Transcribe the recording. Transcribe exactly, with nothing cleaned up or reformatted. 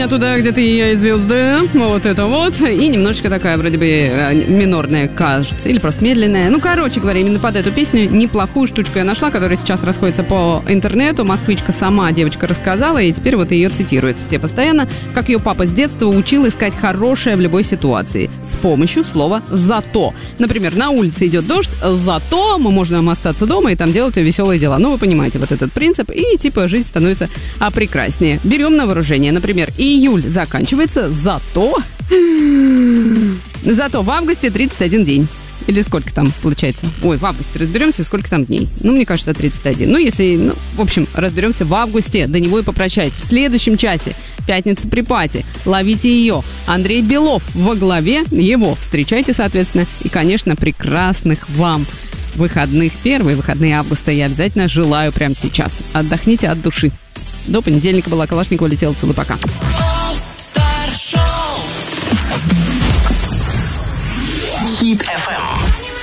меня туда, где ты и я и звезды. Вот это вот. И немножечко такая, вроде бы, минорная, кажется. Или просто медленная. Ну, короче говоря, именно под эту песню неплохую штучку я нашла, которая сейчас расходится по интернету. Москвичка сама, девочка, рассказала, и теперь вот ее цитируют все постоянно. Как ее папа с детства учил искать хорошее в любой ситуации. С помощью слова «зато». Например, на улице идет дождь, зато мы можем остаться дома и там делать веселые дела. Ну, вы понимаете вот этот принцип. И, типа, жизнь становится а, прекраснее. Берем на вооружение. Например, июль заканчивается, зато... Зато в августе тридцать один день. Или сколько там получается? Ой, в августе разберемся, сколько там дней. Ну, мне кажется, тридцать один. Ну, если, ну, в общем, разберемся в августе. До него и попрощаюсь. В следующем часе «Пятница при пати». Ловите ее. Андрей Белов во главе его. Встречайте, соответственно. И, конечно, прекрасных вам выходных. Первые выходные августа я обязательно желаю прямо сейчас. Отдохните от души. До понедельника была Калашникова, летела. Целую, пока. Хит эф эм.